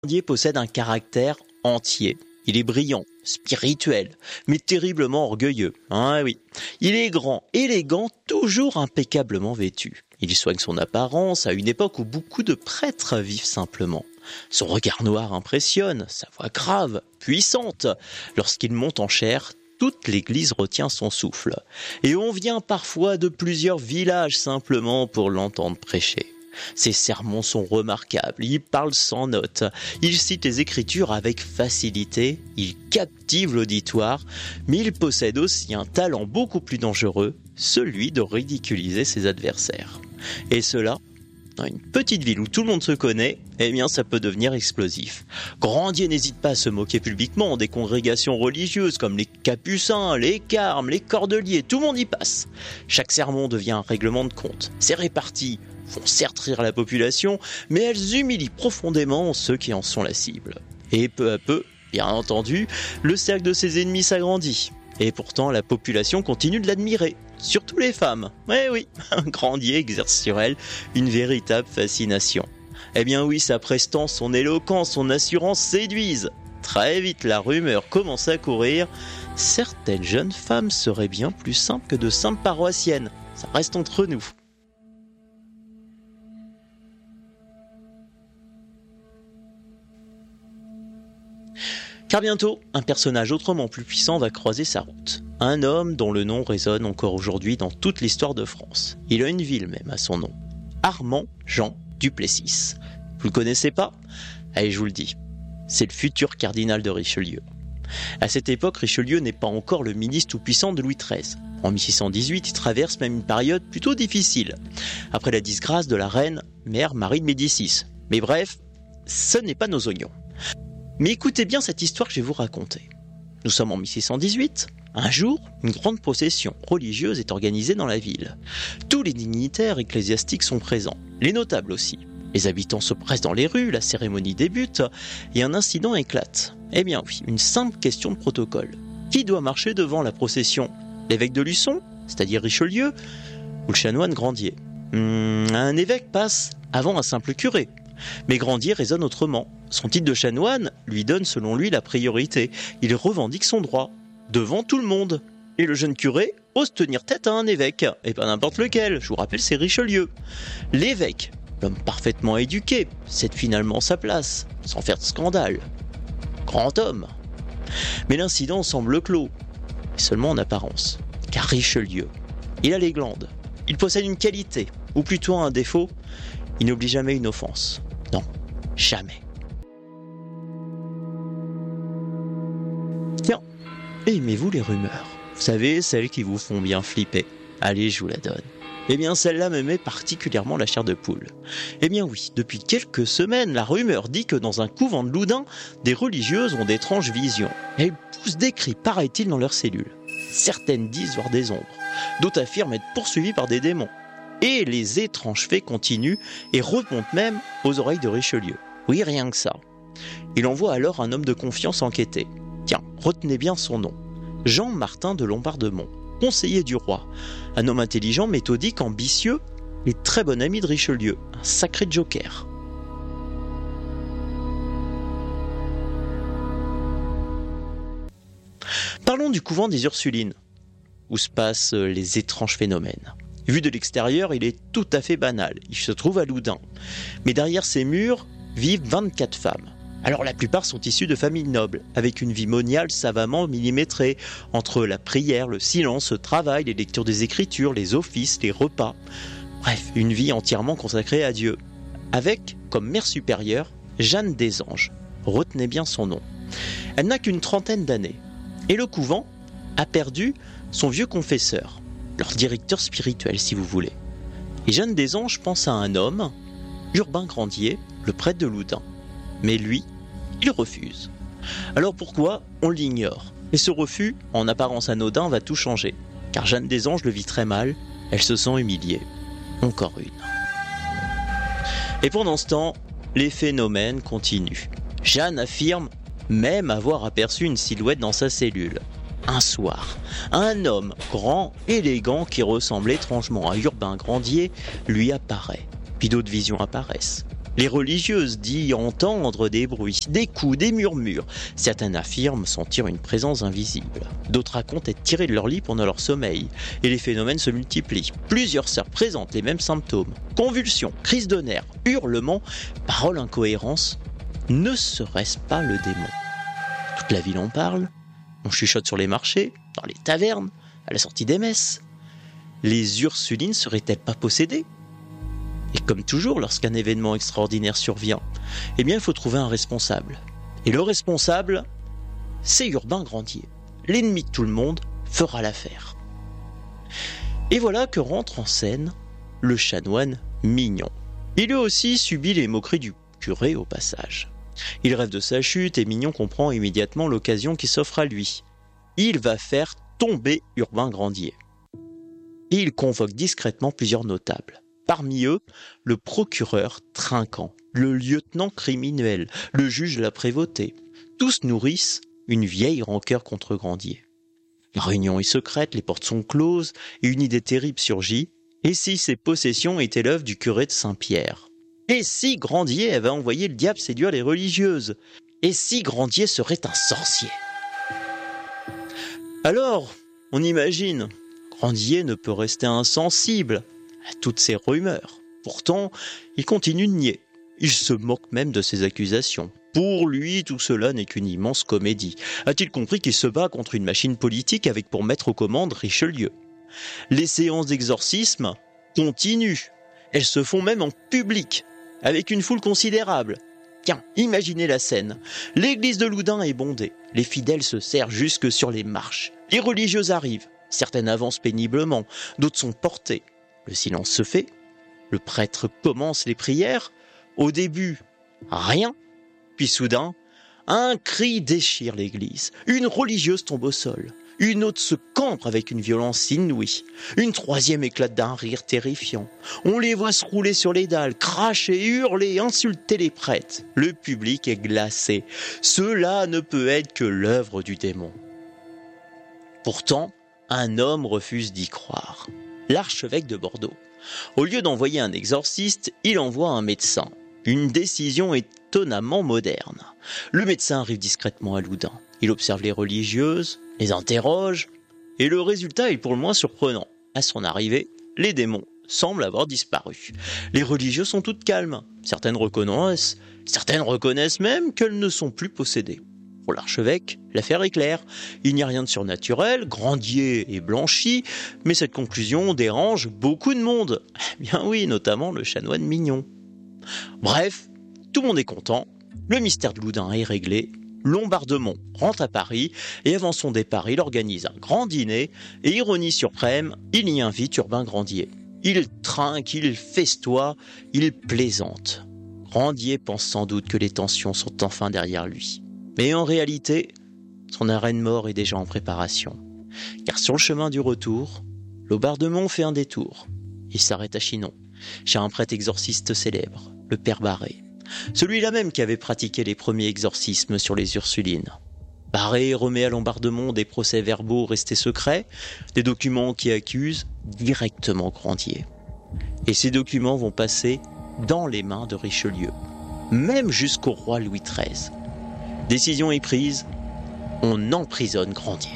Grandier possède un caractère entier. Il est brillant, spirituel, mais terriblement orgueilleux. Ah oui. Il est grand, élégant, toujours impeccablement vêtu. Il soigne son apparence à une époque où beaucoup de prêtres vivent simplement. Son regard noir impressionne, sa voix grave, puissante. Lorsqu'il monte en chair, toute l'église retient son souffle. Et on vient parfois de plusieurs villages simplement pour l'entendre prêcher. Ses sermons sont remarquables, il parle sans notes, il cite les Écritures avec facilité, il captive l'auditoire, mais il possède aussi un talent beaucoup plus dangereux, celui de ridiculiser ses adversaires. Et cela, dans une petite ville où tout le monde se connaît, eh bien ça peut devenir explosif. Grandier n'hésite pas à se moquer publiquement des congrégations religieuses comme les Capucins, les Carmes, les Cordeliers, tout le monde y passe. Chaque sermon devient un règlement de compte, c'est réparti, font certes rire la population, mais elles humilient profondément ceux qui en sont la cible. Et peu à peu, bien entendu, le cercle de ses ennemis s'agrandit. Et pourtant, la population continue de l'admirer, surtout les femmes. Eh oui, Grandier exerce sur elles une véritable fascination. Eh bien oui, sa prestance, son éloquence, son assurance séduisent. Très vite, la rumeur commence à courir. Certaines jeunes femmes seraient bien plus simples que de simples paroissiennes. Ça reste entre nous. Car bientôt, un personnage autrement plus puissant va croiser sa route. Un homme dont le nom résonne encore aujourd'hui dans toute l'histoire de France. Il a une ville même à son nom. Armand Jean Duplessis. Vous le connaissez pas ? Allez, je vous le dis. C'est le futur cardinal de Richelieu. À cette époque, Richelieu n'est pas encore le ministre tout-puissant de Louis XIII. En 1618, il traverse même une période plutôt difficile. Après la disgrâce de la reine mère Marie de Médicis. Mais bref, ce n'est pas nos oignons. Mais écoutez bien cette histoire que je vais vous raconter. Nous sommes en 1618. Un jour, une grande procession religieuse est organisée dans la ville. Tous les dignitaires ecclésiastiques sont présents, les notables aussi. Les habitants se pressent dans les rues, la cérémonie débute et un incident éclate. Eh bien oui, une simple question de protocole. Qui doit marcher devant la procession ? L'évêque de Luçon, c'est-à-dire Richelieu, ou le chanoine Grandier ? Un évêque passe avant un simple curé. Mais Grandier raisonne autrement. Son titre de chanoine lui donne selon lui la priorité. Il revendique son droit, devant tout le monde. Et le jeune curé ose tenir tête à un évêque, et pas n'importe lequel, je vous rappelle c'est Richelieu. L'évêque, l'homme parfaitement éduqué, cède finalement sa place, sans faire de scandale. Grand homme. Mais l'incident semble clos, et seulement en apparence. Car Richelieu, il a les glandes, il possède une qualité, ou plutôt un défaut, il n'oublie jamais une offense. Non, jamais. Tiens, aimez-vous les rumeurs ? Vous savez, celles qui vous font bien flipper. Allez, je vous la donne. Eh bien, celle-là me met particulièrement la chair de poule. Eh bien oui, depuis quelques semaines, la rumeur dit que dans un couvent de Loudun, des religieuses ont d'étranges visions. Elles poussent des cris, paraît-il, dans leurs cellules. Certaines disent voir des ombres. D'autres affirment être poursuivies par des démons. Et les étranges faits continuent et remontent même aux oreilles de Richelieu. Oui, rien que ça. Il envoie alors un homme de confiance enquêter. Tiens, retenez bien son nom. Jean-Martin de Lombardemont, conseiller du roi. Un homme intelligent, méthodique, ambitieux et très bon ami de Richelieu. Un sacré joker. Parlons du couvent des Ursulines, où se passent les étranges phénomènes. Vu de l'extérieur, il est tout à fait banal. Il se trouve à Loudun. Mais derrière ces murs vivent 24 femmes. Alors la plupart sont issues de familles nobles, avec une vie moniale savamment millimétrée, entre la prière, le silence, le travail, les lectures des Écritures, les offices, les repas. Bref, une vie entièrement consacrée à Dieu. Avec, comme mère supérieure, Jeanne des Anges. Retenez bien son nom. Elle n'a qu'une trentaine d'années. Et le couvent a perdu son vieux confesseur. Leur directeur spirituel, si vous voulez. Et Jeanne des Anges pense à un homme, Urbain Grandier, le prêtre de Loudun. Mais lui, il refuse. Alors pourquoi ? On l'ignore. Et ce refus, en apparence anodin, va tout changer. Car Jeanne des Anges le vit très mal, elle se sent humiliée. Encore une. Et pendant ce temps, les phénomènes continuent. Jeanne affirme même avoir aperçu une silhouette dans sa cellule. Un soir, un homme grand, élégant, qui ressemble étrangement à Urbain Grandier, lui apparaît. Puis d'autres visions apparaissent. Les religieuses disent entendre des bruits, des coups, des murmures. Certaines affirment sentir une présence invisible. D'autres racontent être tirées de leur lit pendant leur sommeil. Et les phénomènes se multiplient. Plusieurs sœurs présentent les mêmes symptômes. Convulsions, crises de nerfs, hurlements, paroles incohérences. Ne serait-ce pas le démon? Toute la ville en parle. On chuchote sur les marchés, dans les tavernes, à la sortie des messes. Les Ursulines seraient-elles pas possédées? Et comme toujours, lorsqu'un événement extraordinaire survient, eh bien, il faut trouver un responsable. Et le responsable, c'est Urbain Grandier. L'ennemi de tout le monde fera l'affaire. Et voilà que rentre en scène le chanoine Mignon. Il lui aussi subit les moqueries du curé au passage. Il rêve de sa chute et Mignon comprend immédiatement l'occasion qui s'offre à lui. Il va faire tomber Urbain Grandier. Et il convoque discrètement plusieurs notables. Parmi eux, le procureur Trinquant, le lieutenant criminel, le juge de la prévôté. Tous nourrissent une vieille rancœur contre Grandier. La réunion est secrète, les portes sont closes, et une idée terrible surgit. Et si ces possessions étaient l'œuvre du curé de Saint-Pierre? Et si Grandier avait envoyé le diable séduire les religieuses? Et si Grandier serait un sorcier? Alors, on imagine, Grandier ne peut rester insensible à toutes ces rumeurs. Pourtant, il continue de nier. Il se moque même de ces accusations. Pour lui, tout cela n'est qu'une immense comédie. A-t-il compris qu'il se bat contre une machine politique avec pour maître aux commandes Richelieu? Les séances d'exorcisme continuent. Elles se font même en public, avec une foule considérable. Tiens, imaginez la scène. L'église de Loudun est bondée. Les fidèles se serrent jusque sur les marches. Les religieuses arrivent. Certaines avancent péniblement, d'autres sont portées. Le silence se fait. Le prêtre commence les prières. Au début, rien. Puis soudain, un cri déchire l'église. Une religieuse tombe au sol. Une autre se cambre avec une violence inouïe. Une troisième éclate d'un rire terrifiant. On les voit se rouler sur les dalles, cracher, hurler, insulter les prêtres. Le public est glacé. Cela ne peut être que l'œuvre du démon. Pourtant, un homme refuse d'y croire. L'archevêque de Bordeaux. Au lieu d'envoyer un exorciste, il envoie un médecin. Une décision étonnamment moderne. Le médecin arrive discrètement à Loudun. Il observe les religieuses, les interroge, et le résultat est pour le moins surprenant. À son arrivée, les démons semblent avoir disparu. Les religieuses sont toutes calmes. Certaines reconnaissent même qu'elles ne sont plus possédées. Pour l'archevêque, l'affaire est claire. Il n'y a rien de surnaturel, Grandier est blanchi, mais cette conclusion dérange beaucoup de monde. Bien oui, notamment le chanoine Mignon. Bref, tout le monde est content, le mystère de Loudun est réglé, Lombardemont rentre à Paris et avant son départ, il organise un grand dîner et ironie suprême, il y invite Urbain Grandier. Il trinque, il festoie, il plaisante. Grandier pense sans doute que les tensions sont enfin derrière lui. Mais en réalité, son arrêt de mort est déjà en préparation. Car sur le chemin du retour, Lombardemont fait un détour. Il s'arrête à Chinon, chez un prêtre exorciste célèbre, le Père Barré. Celui-là même qui avait pratiqué les premiers exorcismes sur les Ursulines. Barré remet à Lombardemont des procès-verbaux restés secrets, des documents qui accusent directement Grandier. Et ces documents vont passer dans les mains de Richelieu, même jusqu'au roi Louis XIII. Décision est prise, on emprisonne Grandier.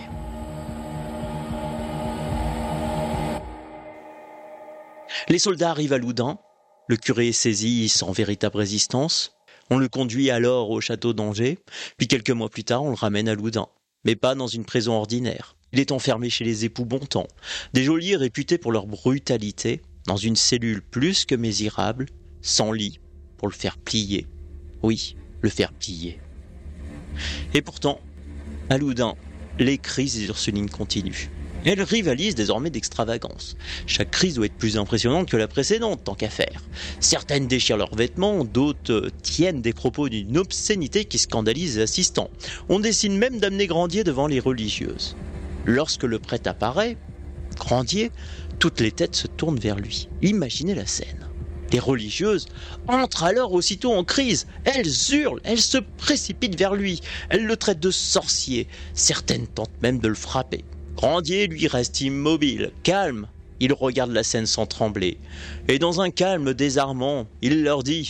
Les soldats arrivent à Loudun, le curé est saisi sans véritable résistance, on le conduit alors au château d'Angers, puis quelques mois plus tard on le ramène à Loudun, mais pas dans une prison ordinaire. Il est enfermé chez les époux Bontemps, des geôliers réputés pour leur brutalité, dans une cellule plus que misérable, sans lit, pour le faire plier. Oui, le faire plier. Et pourtant, à Loudun, les crises des Ursulines continuent. Elles rivalisent désormais d'extravagance. Chaque crise doit être plus impressionnante que la précédente, tant qu'à faire. Certaines déchirent leurs vêtements, d'autres tiennent des propos d'une obscénité qui scandalise les assistants. On décide même d'amener Grandier devant les religieuses. Lorsque le prêtre apparaît, Grandier, toutes les têtes se tournent vers lui. Imaginez la scène. Les religieuses entrent alors aussitôt en crise. Elles hurlent, elles se précipitent vers lui. Elles le traitent de sorcier. Certaines tentent même de le frapper. Grandier, lui, reste immobile, calme. Il regarde la scène sans trembler. Et dans un calme désarmant, il leur dit «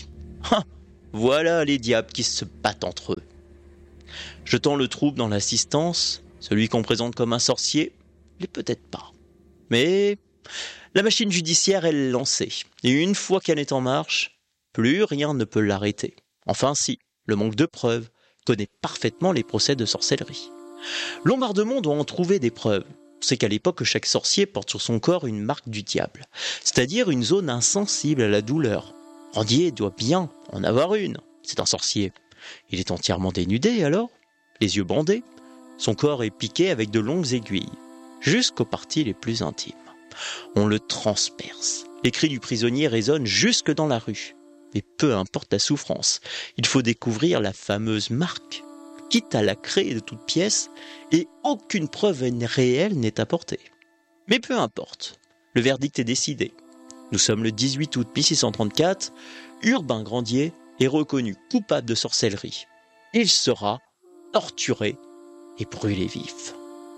Ah, voilà les diables qui se battent entre eux. Jetant le trouble dans l'assistance, celui qu'on présente comme un sorcier, l'est peut-être pas. Mais la machine judiciaire est lancée, et une fois qu'elle est en marche, plus rien ne peut l'arrêter. Enfin si, le manque de preuves connaît parfaitement les procès de sorcellerie. Lombardemont doit en trouver des preuves. C'est qu'à l'époque, chaque sorcier porte sur son corps une marque du diable, c'est-à-dire une zone insensible à la douleur. Grandier doit bien en avoir une, c'est un sorcier. Il est entièrement dénudé alors, les yeux bandés, son corps est piqué avec de longues aiguilles, jusqu'aux parties les plus intimes. On le transperce, les cris du prisonnier résonnent jusque dans la rue. Mais peu importe la souffrance, il faut découvrir la fameuse marque, quitte à la créer de toutes pièces, et aucune preuve réelle n'est apportée. Mais peu importe, le verdict est décidé. Nous sommes le 18 août 1634, Urbain Grandier est reconnu coupable de sorcellerie. Il sera torturé et brûlé vif.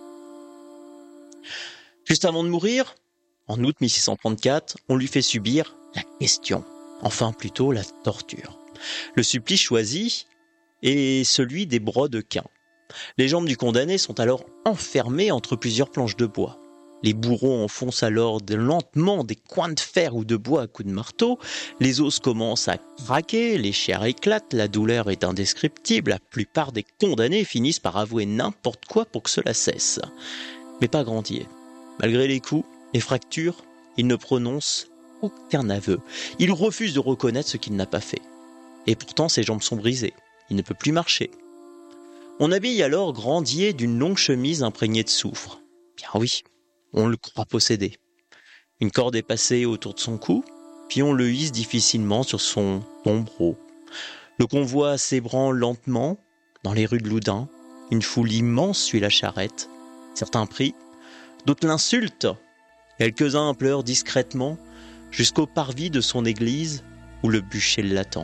Juste avant de mourir, en août 1634, on lui fait subir la question, enfin plutôt la torture. Le supplice choisi est celui des brodequins. Les jambes du condamné sont alors enfermées entre plusieurs planches de bois. Les bourreaux enfoncent alors lentement des coins de fer ou de bois à coups de marteau, les os commencent à craquer, les chairs éclatent, la douleur est indescriptible, la plupart des condamnés finissent par avouer n'importe quoi pour que cela cesse. Mais pas Grandier. Malgré les coups, les fractures, il ne prononce aucun aveu. Il refuse de reconnaître ce qu'il n'a pas fait. Et pourtant ses jambes sont brisées, il ne peut plus marcher. On habille alors Grandier d'une longue chemise imprégnée de soufre. Bien oui, on le croit possédé. Une corde est passée autour de son cou, puis on le hisse difficilement sur son tombereau. Le convoi s'ébranle lentement dans les rues de Loudun. Une foule immense suit la charrette. Certains prient, d'autres l'insultent. Quelques-uns pleurent discrètement jusqu'au parvis de son église où le bûcher l'attend.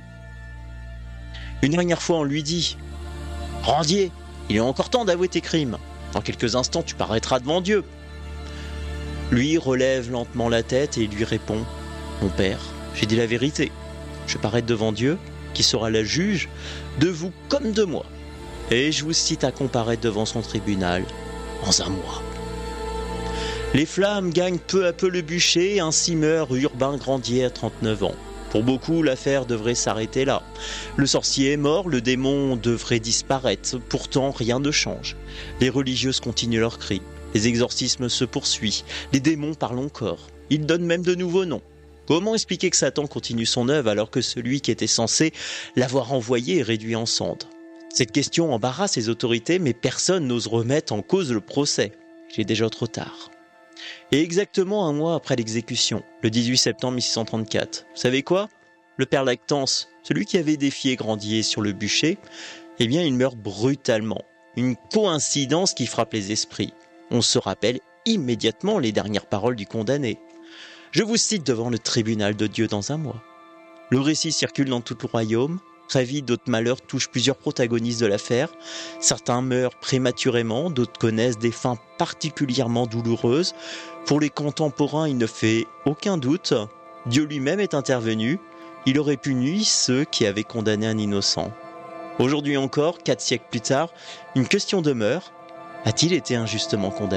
Une dernière fois, on lui dit « Grandier, il est encore temps d'avouer tes crimes. Dans quelques instants, tu paraîtras devant Dieu. » Lui relève lentement la tête et lui répond « Mon père, j'ai dit la vérité. Je paraître devant Dieu, qui sera le juge de vous comme de moi. Et je vous cite à comparaître devant son tribunal dans un mois. » Les flammes gagnent peu à peu le bûcher, ainsi meurt Urbain Grandier à 39 ans. Pour beaucoup, l'affaire devrait s'arrêter là. Le sorcier est mort, le démon devrait disparaître. Pourtant, rien ne change. Les religieuses continuent leurs cris. Les exorcismes se poursuivent. Les démons parlent encore. Ils donnent même de nouveaux noms. Comment expliquer que Satan continue son œuvre alors que celui qui était censé l'avoir envoyé est réduit en cendres ? Cette question embarrasse les autorités, mais personne n'ose remettre en cause le procès. Il est déjà trop tard. Et exactement un mois après l'exécution, le 18 septembre 1634, vous savez quoi ? Le père Lactance, celui qui avait défié Grandier sur le bûcher, eh bien il meurt brutalement. Une coïncidence qui frappe les esprits. On se rappelle immédiatement les dernières paroles du condamné. Je vous cite devant le tribunal de Dieu dans un mois. Le récit circule dans tout le royaume. Très vite, d'autres malheurs touchent plusieurs protagonistes de l'affaire. Certains meurent prématurément, d'autres connaissent des fins particulièrement douloureuses. Pour les contemporains, il ne fait aucun doute. Dieu lui-même est intervenu. Il aurait puni ceux qui avaient condamné un innocent. Aujourd'hui encore, 4 siècles plus tard, une question demeure. A-t-il été injustement condamné ?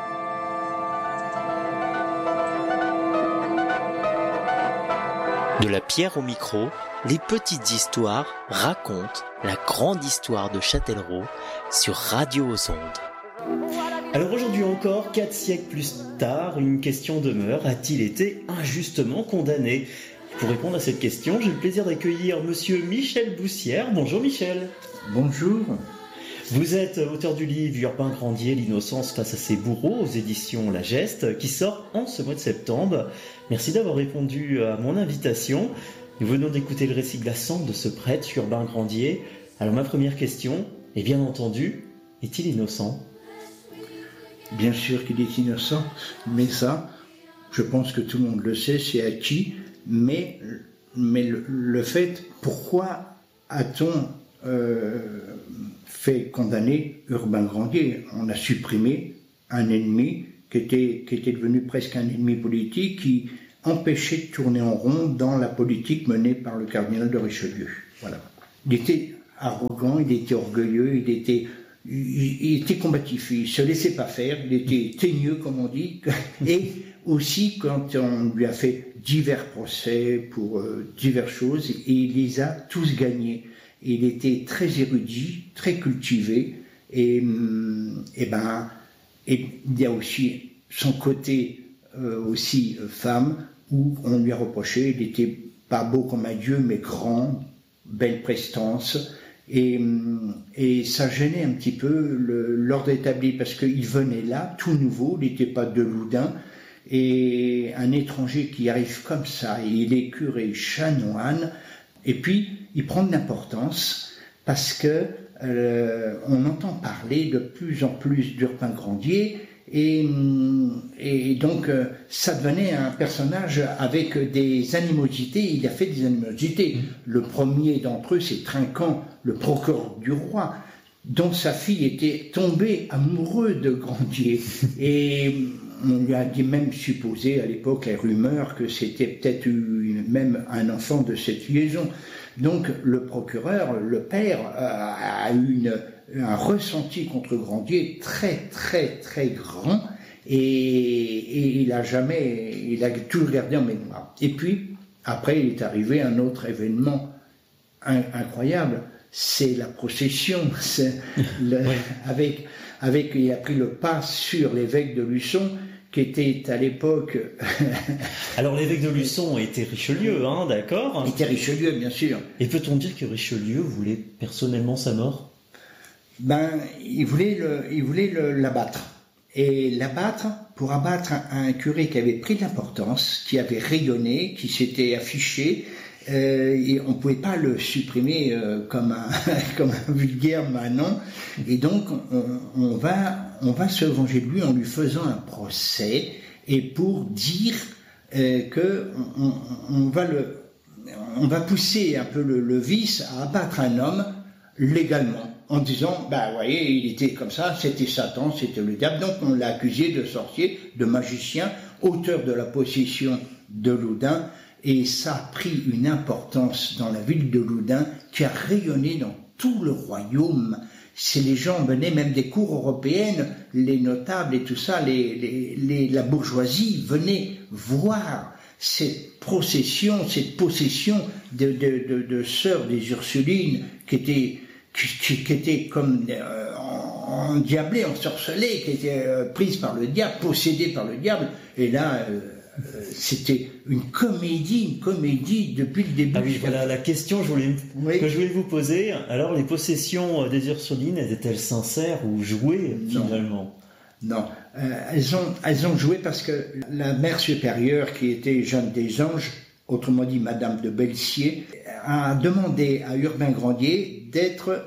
De la pierre au micro, les petites histoires racontent la grande histoire de Châtellerault sur Radio aux Ondes. Alors aujourd'hui encore, 4 siècles plus tard, une question demeure. A-t-il été injustement condamné ? Pour répondre à cette question, j'ai le plaisir d'accueillir monsieur Michel Boussière. Bonjour Michel. Bonjour. Vous êtes auteur du livre Urbain Grandier, l'innocence face à ses bourreaux aux éditions La Geste, qui sort en ce mois de septembre. Merci d'avoir répondu à mon invitation. Nous venons d'écouter le récit glaçant de ce prêtre, Urbain Grandier. Alors ma première question est bien entendu, est-il innocent ? Bien sûr qu'il est innocent, mais ça, je pense que tout le monde le sait, c'est acquis. Mais le fait, pourquoi a-t-on fait condamner Urbain Grandier ? On a supprimé un ennemi qui était devenu presque un ennemi politique, qui empêché de tourner en rond dans la politique menée par le cardinal de Richelieu. Voilà. Il était arrogant, il était orgueilleux, il était combatif, il se laissait pas faire, il était teigneux comme on dit, et aussi quand on lui a fait divers procès pour diverses choses, et il les a tous gagnés. Il était très érudit, très cultivé, et il y a aussi son côté aussi femme, où on lui a reproché, il n'était pas beau comme un dieu, mais grand, belle prestance, et ça gênait un petit peu l'ordre établi, parce qu'il venait là, tout nouveau, il n'était pas de Loudun, et un étranger qui arrive comme ça, et il est curé chanoine, et puis il prend de l'importance, parce que on entend parler de plus en plus d'Urbain Grandier, et donc ça devenait un personnage avec des animosités. Il a fait des animosités. Le premier d'entre eux, c'est Trinquant, le procureur du roi, dont sa fille était tombée amoureuse de Grandier. Et on lui a dit même supposé à l'époque les rumeurs que c'était peut-être même un enfant de cette liaison. Donc le procureur, le père, a eu un ressenti contre Grandier très très très grand, et il a toujours gardé en mémoire. Et puis après il est arrivé un autre événement incroyable, c'est la procession, il a pris le pas sur l'évêque de Luçon, qui était à l'époque... Alors l'évêque de Luçon était Richelieu, hein, d'accord ? Il était Richelieu, bien sûr. Et peut-on dire que Richelieu voulait personnellement sa mort ? Il voulait l'abattre. Et l'abattre, pour abattre un curé qui avait pris de l'importance, qui avait rayonné, qui s'était affiché, et on ne pouvait pas le supprimer comme un vulgaire Manon. Et donc on va se venger de lui en lui faisant un procès, et pour dire que on va pousser un peu le vice à abattre un homme légalement, en disant, vous voyez, il était comme ça, c'était Satan, c'était le diable, donc on l'a accusé de sorcier, de magicien, auteur de la possession de Loudun, et ça a pris une importance dans la ville de Loudun qui a rayonné dans tout le royaume. Les gens venaient même des cours européennes, les notables et tout ça, la bourgeoisie venait voir cette procession, cette possession de sœurs des Ursulines qui étaient comme endiablées, ensorcelées, qui étaient prises par le diable, possédées par le diable. Et là, c'était une comédie depuis le début. Ah oui, voilà la question que je voulais vous poser. Alors, les possessions des Ursulines étaient-elles sincères ou jouées finalement ? Non, elles ont joué parce que la mère supérieure, qui était Jeanne des Anges, autrement dit Madame de Belsier, a demandé à Urbain Grandier d'être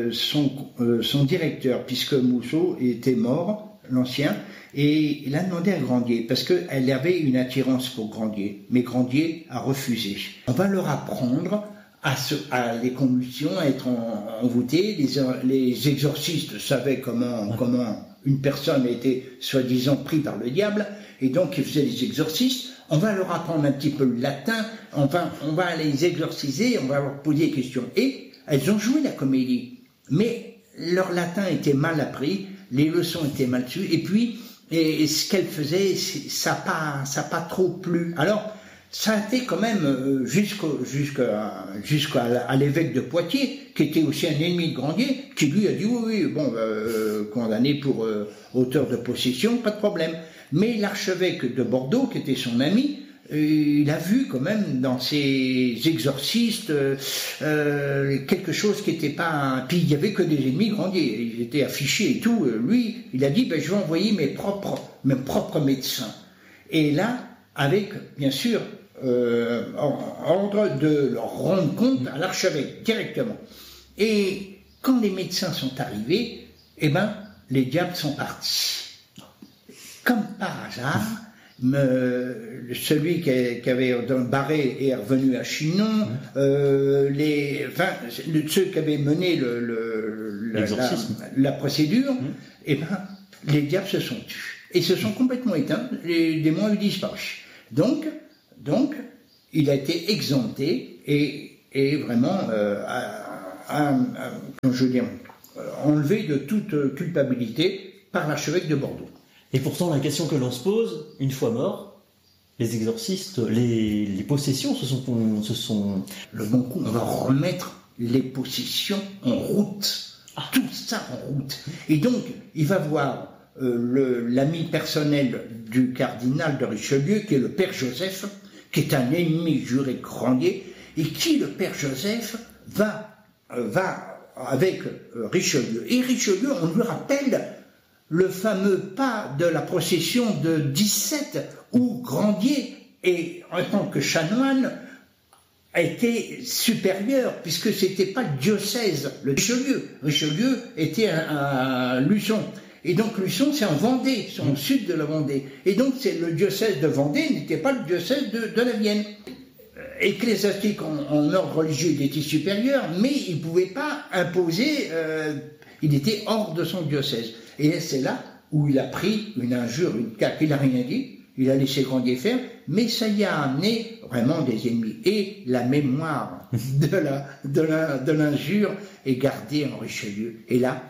son directeur, puisque Mousseau était mort, l'ancien, et il a demandé à Grandier, parce qu'elle avait une attirance pour Grandier, mais Grandier a refusé. On va leur apprendre à les convulsions, à être envoûtés. Les exorcistes savaient comment une personne était soi-disant prise par le diable, et donc ils faisaient les exorcistes. On va leur apprendre un petit peu le latin, on va les exorciser, on va leur poser des questions. Et elles ont joué la comédie, mais leur latin était mal appris, les leçons étaient mal sues, et puis ce qu'elles faisaient, ça n'a pas trop plu. Alors, ça a été quand même jusqu'à l'évêque de Poitiers, qui était aussi un ennemi de Grandier, qui lui a dit oui, condamné pour auteur de possession, pas de problème. Mais l'archevêque de Bordeaux, qui était son ami, il a vu quand même dans ces exorcistes quelque chose qui n'était pas... Puis il n'y avait que des ennemis Grandier, ils étaient affichés et tout. Lui, il a dit, je vais envoyer mes propres médecins. Et là, avec, bien sûr, ordre de leur rendre compte à l'archevêque, directement. Et quand les médecins sont arrivés, les diables sont partis. Comme par hasard, celui qui avait barré est revenu à Chinon, ceux qui avaient mené la procédure, les diables se sont tus. Et se sont complètement éteints, les démons ont disparu. Donc, donc, il a été exempté et vraiment, comment je veux dire, enlevé de toute culpabilité par l'archevêque de Bordeaux. Et pourtant, la question que l'on se pose, une fois mort, les exorcistes, les possessions se sont... Le bon coup, on va remettre les possessions en route. Tout ça en route. Et donc, il va voir l'ami personnel du cardinal de Richelieu, qui est le père Joseph, qui est un ennemi juré Grandier, et qui, le père Joseph, va avec Richelieu. Et Richelieu, on lui rappelle le fameux pas de la procession de 17, où Grandier, en tant que chanoine, a été supérieur, puisque c'était pas le diocèse, le Richelieu. Richelieu était à Luçon. Et donc Luçon, c'est en Vendée, c'est au sud de la Vendée. Et donc le diocèse de Vendée n'était pas le diocèse de la Vienne. Ecclésiastique en ordre religieux, il était supérieur, mais il ne pouvait pas imposer, il était hors de son diocèse. Et c'est là où il a pris une injure, une caque, il n'a rien dit, il a laissé Grandier faire, mais ça y a amené vraiment des ennemis. Et la mémoire de l'injure est gardée en Richelieu. Et là,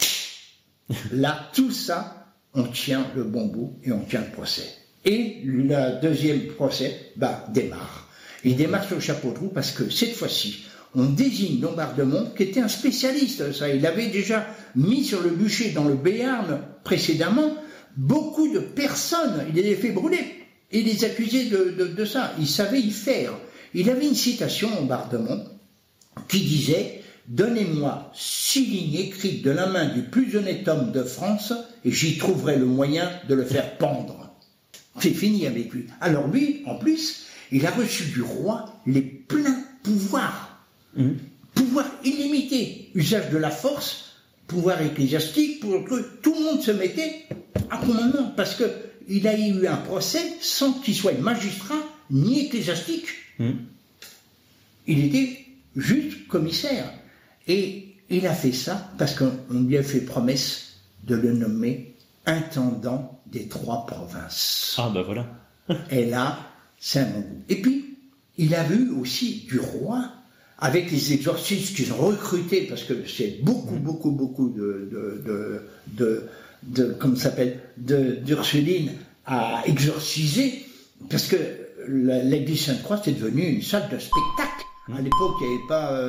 tout ça, on tient le bon bout et on tient le procès. Et le deuxième procès démarre. Il démarre sur le chapeau de roue parce que cette fois-ci, on désigne Lombardemont, qui était un spécialiste de ça. Il avait déjà mis sur le bûcher dans le Béarn précédemment beaucoup de personnes. Il les a fait brûler. Il les accusait de ça. Il savait y faire. Il avait une citation, Lombardemont, qui disait « Donnez-moi 6 lignes écrites de la main du plus honnête homme de France et j'y trouverai le moyen de le faire pendre. » C'est fini avec lui. Alors lui, en plus, il a reçu du roi les pleins pouvoirs. Pouvoir illimité, usage de la force, pouvoir ecclésiastique, tout le monde se mettait à commandement parce qu'il a eu un procès sans qu'il soit magistrat ni ecclésiastique. Il était juste commissaire. Et il a fait ça parce qu'on lui a fait promesse de le nommer intendant des 3 provinces. Ah ben voilà. Et là, c'est un bon goût. Et puis, il a eu aussi du roi, avec les exorcistes qu'ils ont recrutés, parce que c'est beaucoup comment ça s'appelle, d'Ursuline à exorciser, parce que l'église Sainte-Croix, c'est devenu une salle de spectacle. À l'époque, il n'y avait pas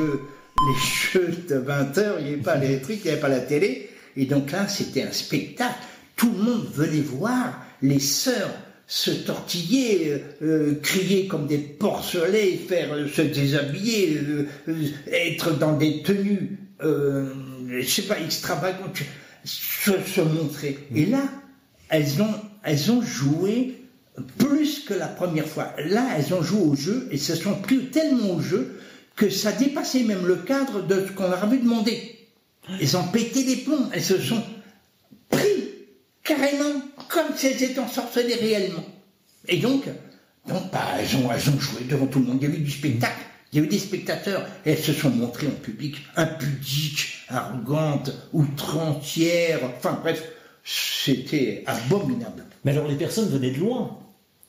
les jeux de 20 heures, il n'y avait pas les trucs, il n'y avait pas la télé, et donc là, c'était un spectacle. Tout le monde venait voir les sœurs se tortiller, crier comme des porcelets, se déshabiller, être dans des tenues, je sais pas, extravagantes, se montrer. Et là, elles ont joué plus que la première fois. Là, elles ont joué au jeu et se sont pris tellement au jeu que ça dépassait même le cadre de ce qu'on leur avait demandé. Elles ont pété les plombs, elles se sont pris carrément comme si elles étaient ensorcelées réellement. Et donc elles ont joué devant tout le monde. Il y avait du spectacle, il y avait des spectateurs, et elles se sont montrées en public, impudiques, arrogantes, outrancières, enfin bref, c'était abominable. Mais alors les personnes venaient de loin,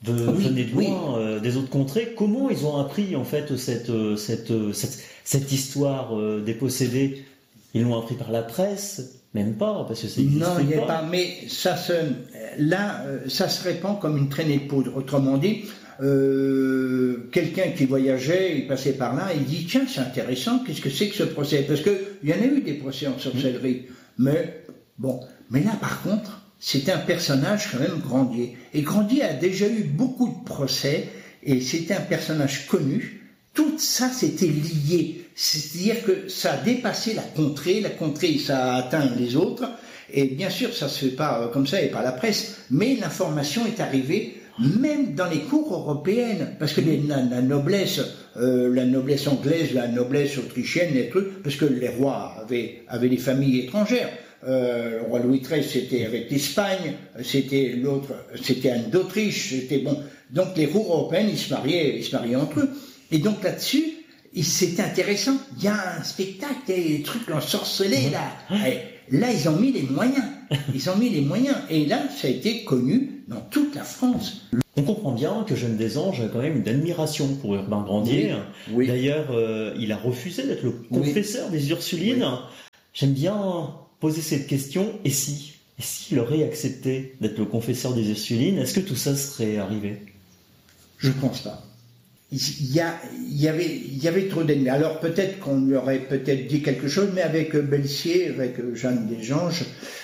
des autres contrées. Comment ils ont appris en fait cette histoire des possédés? Ils l'ont appris par la presse? Même pas, parce que ça n'existe pas. Non, il n'y a pas, mais ça se répand comme une traînée de poudre. Autrement dit, quelqu'un qui voyageait, il passait par là, il dit, tiens, c'est intéressant, qu'est-ce que c'est que ce procès? Parce qu'il y en a eu des procès en sorcellerie. Mais là, par contre, c'était un personnage quand même Grandier. Et Grandier a déjà eu beaucoup de procès, et c'était un personnage connu. Tout ça, c'était lié. C'est-à-dire que ça a dépassé la contrée, ça a atteint les autres, et bien sûr, ça se fait pas comme ça et par la presse, mais l'information est arrivée même dans les cours européennes, parce que la noblesse anglaise, la noblesse autrichienne, les trucs, parce que les rois avaient des familles étrangères. Le roi Louis XIII, c'était avec l'Espagne, c'était Anne d'Autriche, c'était bon. Donc les cours européennes, ils se mariaient entre eux. Et donc là-dessus, c'était intéressant. Il y a un spectacle, il y a des trucs ensorcelés là. Et là, ils ont mis les moyens. Et là, ça a été connu dans toute la France. On comprend bien que Jeanne des Anges a quand même une admiration pour Urbain Grandier. Oui. D'ailleurs, il a refusé d'être le confesseur des Ursulines. Oui. J'aime bien poser cette question, et s'il aurait accepté d'être le confesseur des Ursulines, est-ce que tout ça serait arrivé? Je ne pense pas. Il y avait trop d'ennemis. Alors peut-être qu'on lui aurait peut-être dit quelque chose, mais avec Belsier, avec Jeanne des Anges,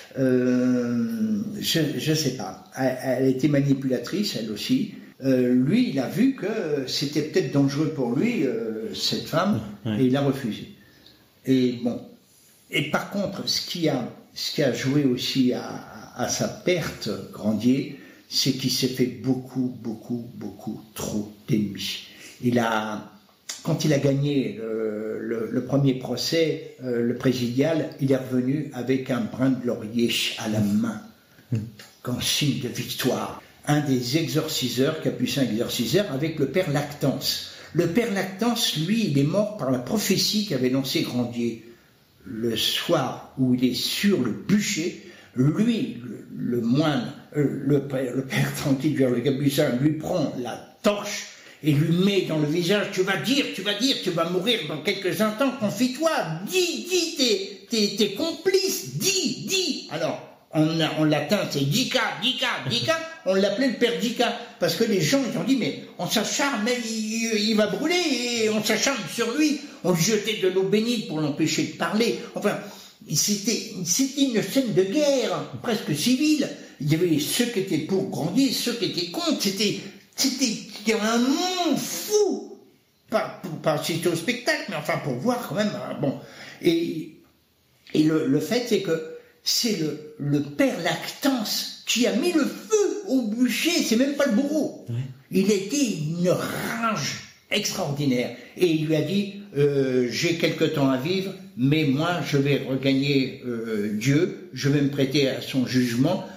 je ne sais pas. Elle était manipulatrice, elle aussi. Lui, il a vu que c'était peut-être dangereux pour lui, cette femme, et il a refusé. Et bon. Et par contre, ce qui a joué aussi à sa perte, Grandier, c'est qu'il s'est fait beaucoup trop d'ennemis. Quand il a gagné le premier procès, le présidial, il est revenu avec un brin de laurier à la main, comme signe de victoire. Un des exorciseurs, capucin exorciseur, avec le père Lactance. Le père Lactance, lui, il est mort par la prophétie qu'avait lancée Grandier. Le soir où il est sur le bûcher, lui, le moine, le père tranquille vers le capucin, lui prend la torche et lui met dans le visage, tu vas dire, tu vas mourir dans quelques instants, confie-toi, dis, t'es complice, dis. Alors, en latin, c'est Dica, on l'appelait le père Dica, parce que les gens, ils ont dit, mais on s'acharne, il va brûler, et on s'acharne sur lui, on lui jetait de l'eau bénite pour l'empêcher de parler, enfin, c'était une scène de guerre, presque civile. Il y avait ceux qui étaient pour Grandier, ceux qui étaient contre, il y avait un monde fou, pas assister au spectacle, mais enfin pour voir quand même, bon, et le fait c'est que c'est le père Lactance qui a mis le feu au bûcher, c'est même pas le bourreau. Oui. Il était une rage extraordinaire. Et il lui a dit, j'ai quelque temps à vivre, mais moi je vais regagner Dieu, je vais me prêter à son jugement,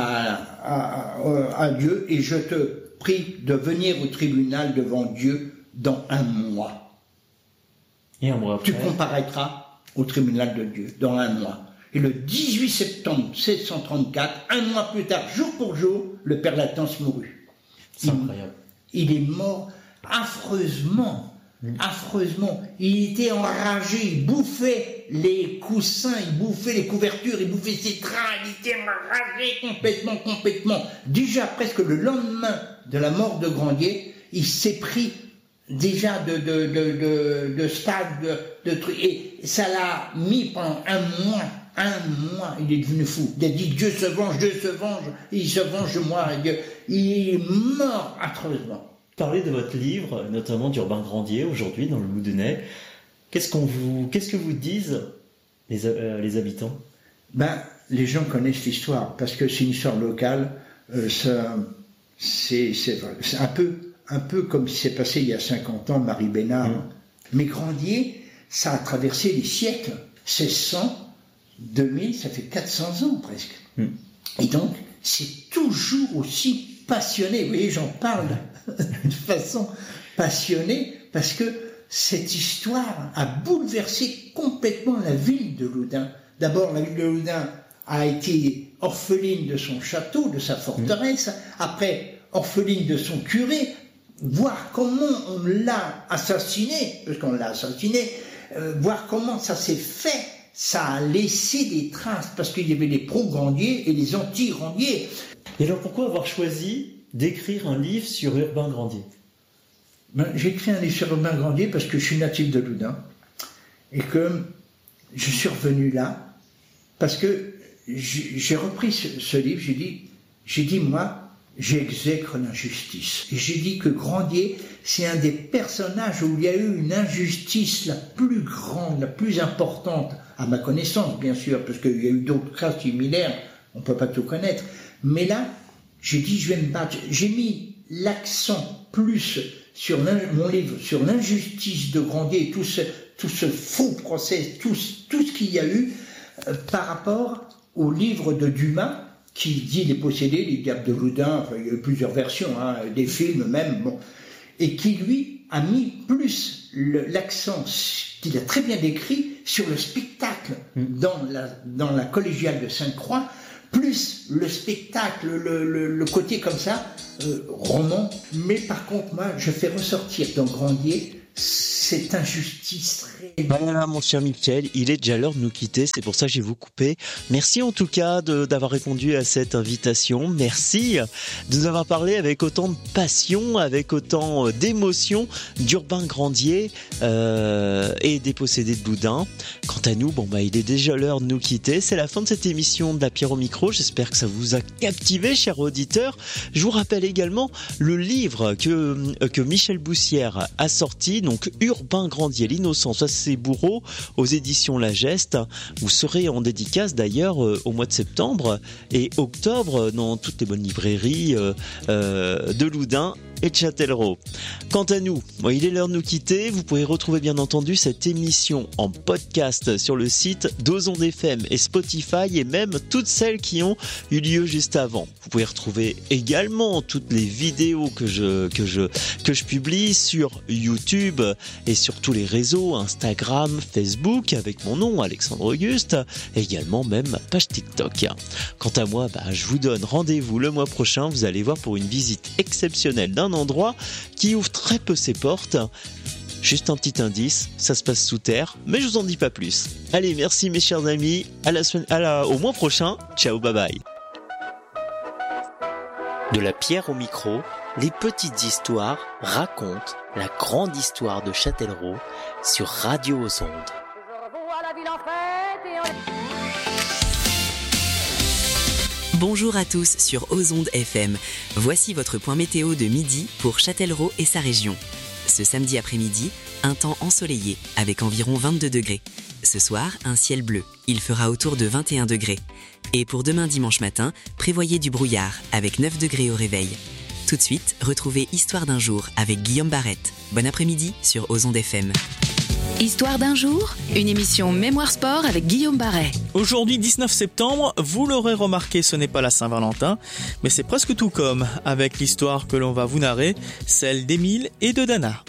à Dieu, et je te prie de venir au tribunal devant Dieu dans 1 mois. Et un mois après, tu comparaîtras au tribunal de Dieu dans 1 mois. Et le 18 septembre 1734, 1 mois plus tard, jour pour jour, le père Lactance mourut. C'est incroyable. Il est mort affreusement. Il était enragé, il bouffait les coussins, il bouffait les couvertures, il bouffait ses draps, il était enragé complètement. Déjà, presque le lendemain de la mort de Grandier, il s'est pris déjà de stade, de trucs, et ça l'a mis pendant 1 mois, il est devenu fou. Il a dit Dieu se venge, il se venge de moi, il est mort atrocement. Parlez de votre livre, notamment d'Urbain Grandier, aujourd'hui, dans le Loudunais. Qu'est-ce que vous disent les habitants? Les gens connaissent l'histoire, parce que c'est une histoire locale. C'est un peu comme ce qui s'est passé il y a 50 ans, Marie Bénard. Mais Grandier, ça a traversé les siècles. 1600, 2000, ça fait 400 ans presque. Et donc, c'est toujours aussi passionné. Vous voyez, j'en parle de façon passionnée, parce que cette histoire a bouleversé complètement la ville de Loudun. D'abord, la ville de Loudun a été orpheline de son château, de sa forteresse, après orpheline de son curé, voir comment on l'a assassiné, parce qu'on l'a assassiné, voir comment ça s'est fait, ça a laissé des traces, parce qu'il y avait les pro-Grandier et les anti-Grandier. Et alors pourquoi avoir choisi d'écrire un livre sur Urbain Grandier? J'ai écrit un livre sur Urbain Grandier parce que je suis natif de Loudun et que je suis revenu là parce que j'ai repris ce livre, j'ai dit moi, j'exècre l'injustice. Et j'ai dit que Grandier, c'est un des personnages où il y a eu une injustice la plus grande, la plus importante, à ma connaissance bien sûr, parce qu'il y a eu d'autres cas similaires, on ne peut pas tout connaître, mais là, j'ai dit, je vais me battre. J'ai mis l'accent plus sur mon livre, sur l'injustice de Grandier, tout ce faux procès, tout ce qu'il y a eu par rapport au livre de Dumas, qui dit Les Possédés, les Diables de Loudun, enfin, il y a eu plusieurs versions, des films même, bon, et qui lui a mis plus l'accent, qu'il a très bien décrit, sur le spectacle dans la collégiale de Sainte-Croix, plus le spectacle, le côté comme ça, roman. Mais par contre, moi, je fais ressortir dans Grandier cette injustice. Voilà, mon cher Michel, il est déjà l'heure de nous quitter, c'est pour ça que j'ai vous coupé. Merci en tout cas d'avoir répondu à cette invitation. Merci de nous avoir parlé avec autant de passion, avec autant d'émotion d'Urbain Grandier et des possédés de Loudun. Quant à nous, il est déjà l'heure de nous quitter. C'est la fin de cette émission de La Pierre au micro. J'espère que ça vous a captivé, chers auditeurs. Je vous rappelle également le livre que Michel Boussière a sorti, donc Urbain Grandier, l'innocence à ses bourreaux, aux éditions La Geste. Vous serez en dédicace d'ailleurs au mois de septembre et octobre dans toutes les bonnes librairies de Loudun et de Châtellerault. Quant à nous, il est l'heure de nous quitter. Vous pouvez retrouver bien entendu cette émission en podcast sur le site d'Ozonde FM et Spotify et même toutes celles qui ont eu lieu juste avant. Vous pouvez retrouver également toutes les vidéos que je publie sur YouTube et sur tous les réseaux, Instagram, Facebook avec mon nom Alexandre Auguste, et également même ma page TikTok. Quant à moi, je vous donne rendez-vous le mois prochain. Vous allez voir pour une visite exceptionnelle d'un endroit qui ouvre très peu ses portes. Juste un petit indice, ça se passe sous terre, mais je vous en dis pas plus. Allez, merci mes chers amis, au mois prochain, ciao, bye bye. De la pierre au micro, les petites histoires racontent la grande histoire de Châtellerault sur Radio Ozonde. Bonjour à tous sur Ozonde FM. Voici votre point météo de midi pour Châtellerault et sa région. Ce samedi après-midi, un temps ensoleillé avec environ 22 degrés. Ce soir, un ciel bleu. Il fera autour de 21 degrés. Et pour demain dimanche matin, prévoyez du brouillard avec 9 degrés au réveil. Tout de suite, retrouvez Histoire d'un jour avec Guillaume Barrette. Bon après-midi sur Ozonde FM. Histoire d'un jour, une émission Mémoire Sport avec Guillaume Barret. Aujourd'hui 19 septembre, vous l'aurez remarqué, ce n'est pas la Saint-Valentin, mais c'est presque tout comme avec l'histoire que l'on va vous narrer, celle d'Émile et de Dana.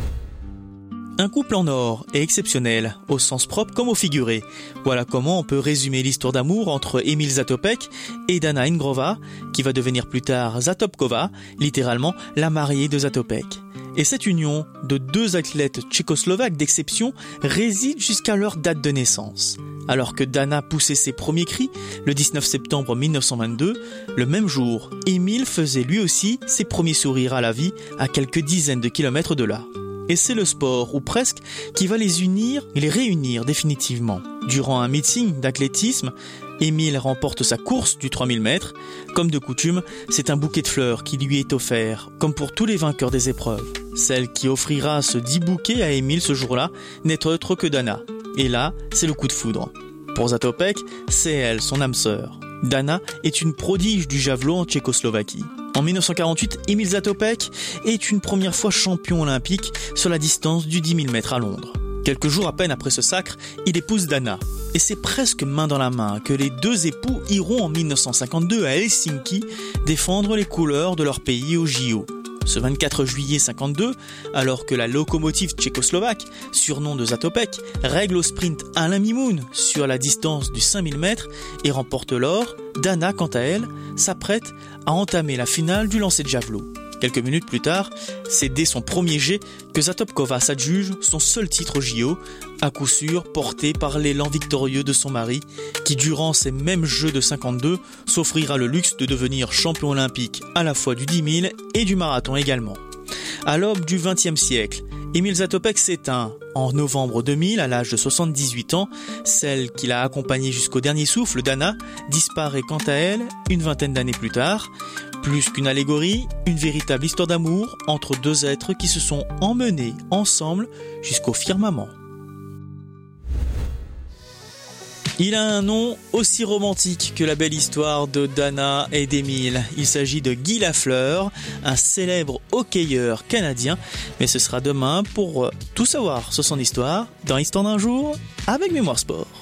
Un couple en or est exceptionnel, au sens propre comme au figuré. Voilà comment on peut résumer l'histoire d'amour entre Émile Zatopek et Dana Ingrova, qui va devenir plus tard Zatopkova, littéralement la mariée de Zatopek. Et cette union de deux athlètes tchécoslovaques d'exception réside jusqu'à leur date de naissance. Alors que Dana poussait ses premiers cris, le 19 septembre 1922, le même jour, Émile faisait lui aussi ses premiers sourires à la vie à quelques dizaines de kilomètres de là. Et c'est le sport, ou presque, qui va les unir et les réunir définitivement. Durant un meeting d'athlétisme, Émile remporte sa course du 3000 mètres. Comme de coutume, c'est un bouquet de fleurs qui lui est offert, comme pour tous les vainqueurs des épreuves. Celle qui offrira ce 10 bouquets à Émile ce jour-là n'est autre que Dana. Et là, c'est le coup de foudre. Pour Zatopek, c'est elle, son âme sœur. Dana est une prodige du javelot en Tchécoslovaquie. En 1948, Émile Zatopek est une première fois champion olympique sur la distance du 10 000 mètres à Londres. Quelques jours à peine après ce sacre, il épouse Dana. Et c'est presque main dans la main que les deux époux iront en 1952 à Helsinki défendre les couleurs de leur pays au JO. Ce 24 juillet 52, alors que la locomotive tchécoslovaque, surnom de Zatopek, règle au sprint Alain Mimoun sur la distance du 5000 mètres et remporte l'or, Dana, quant à elle, s'apprête à entamer la finale du lancer de javelot. Quelques minutes plus tard, c'est dès son premier jet que Zatopkova s'adjuge son seul titre au JO, à coup sûr porté par l'élan victorieux de son mari, qui durant ces mêmes Jeux de 52 s'offrira le luxe de devenir champion olympique à la fois du 10 000 et du marathon également. À l'aube du XXe siècle, Émile Zatopek s'éteint. En novembre 2000, à l'âge de 78 ans, celle qui l'a accompagnée jusqu'au dernier souffle, Dana, disparaît quant à elle une vingtaine d'années plus tard. Plus qu'une allégorie, une véritable histoire d'amour entre deux êtres qui se sont emmenés ensemble jusqu'au firmament. Il a un nom aussi romantique que la belle histoire de Dana et d'Émile. Il s'agit de Guy Lafleur, un célèbre hockeyeur canadien. Mais ce sera demain pour tout savoir sur son histoire dans Histoire d'un jour avec Mémoire Sport.